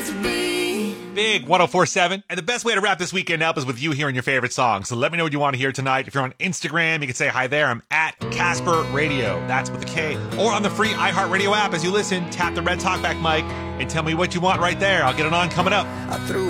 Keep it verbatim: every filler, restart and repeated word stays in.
Big one oh four point seven. And the best way to wrap this weekend up is with you hearing your favorite song. So let me know what you want to hear tonight. If you're on Instagram, you can say hi there. I'm at Casper Radio. That's with a K. Or on the free iHeartRadio app as you listen, tap the red talkback mic and tell me what you want right there. I'll get it on coming up. I threw